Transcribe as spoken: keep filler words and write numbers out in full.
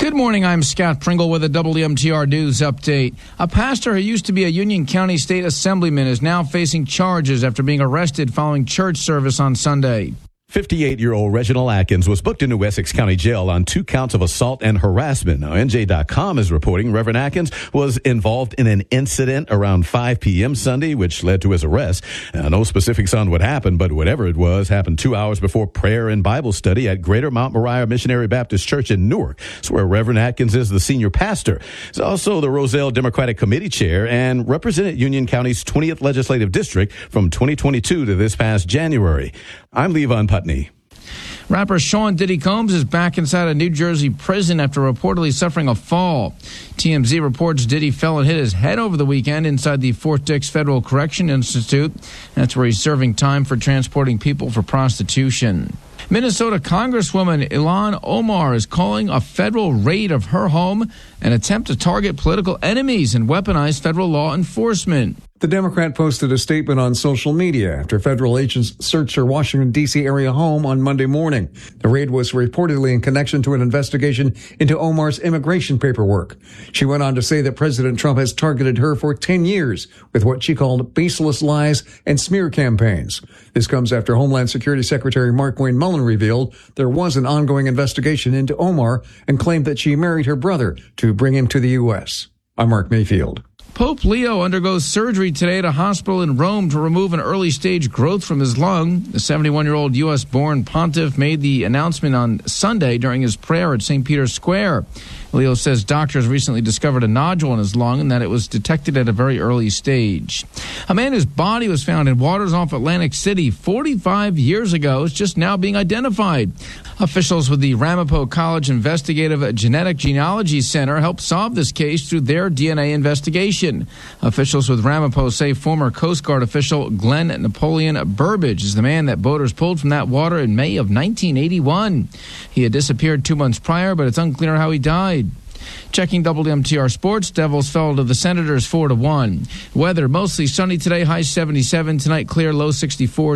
Good morning, I'm Scott Pringle with a W M T R News update. A pastor who used to be a Union County State Assemblyman is now facing charges after being arrested following church service on Sunday. fifty-eight-year-old Reginald Atkins was booked into Essex County Jail on two counts of assault and harassment. Now, N J dot com is reporting Reverend Atkins was involved in an incident around five p.m. Sunday, which led to his arrest. Now, no specifics on what happened, but whatever it was happened two hours before prayer and Bible study at Greater Mount Moriah Missionary Baptist Church in Newark. It's where Reverend Atkins is the senior pastor. He's also the Roselle Democratic Committee chair and represented Union County's twentieth Legislative District from twenty twenty-two to this past January. I'm Levon Putney. Rapper Sean Diddy Combs is back inside a New Jersey prison after reportedly suffering a fall. T M Z reports Diddy fell and hit his head over the weekend inside the Fort Dix Federal Correction Institute. That's where he's serving time for transporting people for prostitution. Minnesota Congresswoman Ilhan Omar is calling a federal raid of her home an attempt to target political enemies and weaponize federal law enforcement. The Democrat posted a statement on social media after federal agents searched her Washington, D C area home on Monday morning. The raid was reportedly in connection to an investigation into Omar's immigration paperwork. She went on to say that President Trump has targeted her for ten years with what she called baseless lies and smear campaigns. This comes after Homeland Security Secretary Markwayne Mullin revealed there was an ongoing investigation into Omar and claimed that she married her brother to bring him to the U S. I'm Mark Mayfield. Pope Leo undergoes surgery today at a hospital in Rome to remove an early-stage growth from his lung. The seventy-one-year-old U S-born pontiff made the announcement on Sunday during his prayer at Saint Peter's Square. Leo says doctors recently discovered a nodule in his lung and that it was detected at a very early stage. A man whose body was found in waters off Atlantic City forty-five years ago is just now being identified. Officials with the Ramapo College Investigative Genetic Genealogy Center helped solve this case through their D N A investigation. Officials with Ramapo say former Coast Guard official Glenn Napoleon Burbage is the man that boaters pulled from that water in May of nineteen eighty-one. He had disappeared two months prior, but it's unclear how he died. Checking W M T R Sports, Devils fell to the Senators four to one. Weather, mostly sunny today, high seventy-seven. Tonight, clear, low sixty-four.